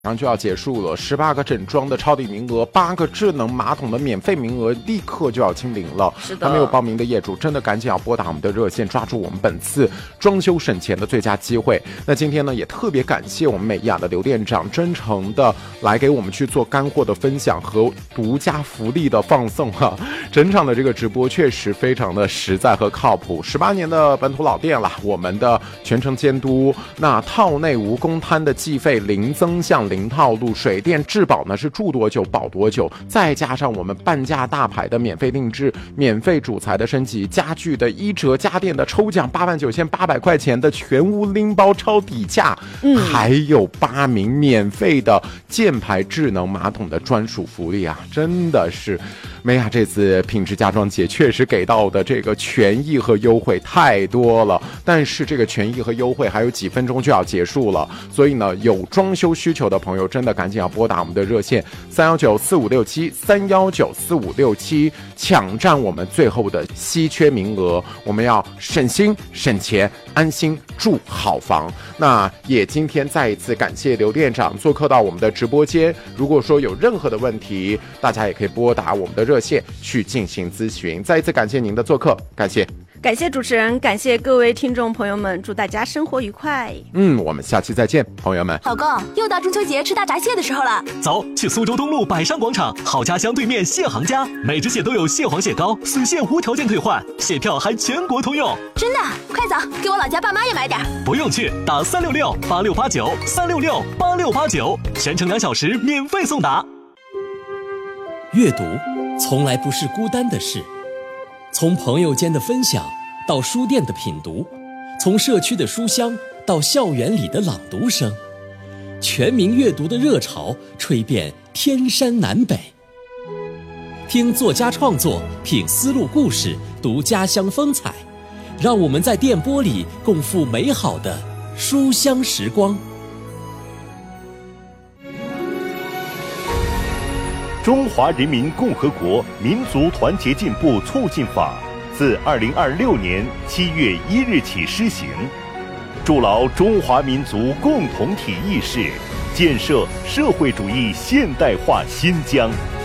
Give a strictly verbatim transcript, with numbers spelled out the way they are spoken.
马上就要结束了，十八个整装的超抵名额，八个智能马桶的免费名额立刻就要清零了。 是的， 还没有报名的业主，真的赶紧要拨打我们的热线，抓住我们本次装修省钱的最佳机会。那今天呢，也特别感谢我们美雅的刘店长，真诚的来给我们去做干货的分享和独家福利的放送啊！整场的这个直播确实非常的实在和靠谱。十八年的本土老店了，我们的全程监督，那套内无公摊的计费零增项。零套路，水电质保呢是住多久保多久，再加上我们半价大牌的免费定制、免费主材的升级、家具的一折、家电的抽奖八万九千八百块钱的全屋拎包超底价，嗯，还有八名免费的箭牌智能马桶的专属福利啊！真的是美雅这次品质家装节确实给到的这个权益和优惠太多了，但是这个权益和优惠还有几分钟就要结束了，所以呢，有装修需求的朋友真的赶紧要拨打我们的热线三一九四五六七三一九四五六七，抢占我们最后的稀缺名额。我们要省心省钱，安心住好房。那也今天再一次感谢刘店长做客到我们的直播间。如果说有任何的问题，大家也可以拨打我们的热线去进行咨询。再一次感谢您的做客，感谢。 感谢主持人，感谢各位听众朋友们，祝大家生活愉快。 嗯，我们下期再见，朋友们。 老公，又到中秋节吃大闸蟹的时候了， 走，去苏州东路百商广场好家乡对面蟹行家，每只蟹都有蟹黄蟹膏，死蟹无条件退换，蟹票还全国通用。 真的？快走，给我老家爸妈也买点。 不用去，打三六六八六八九三六六八六八九，全程两小时免费送达。 阅读从来不是孤单的事。从朋友间的分享到书店的品读，从社区的书香到校园里的朗读声，全民阅读的热潮吹遍天山南北。听作家创作，品丝路故事，读家乡风采，让我们在电波里共赴美好的书香时光。 中华人民共和国民族团结进步促进法自二零二六年七月一日起施行，筑牢中华民族共同体意识，建设社会主义现代化新疆。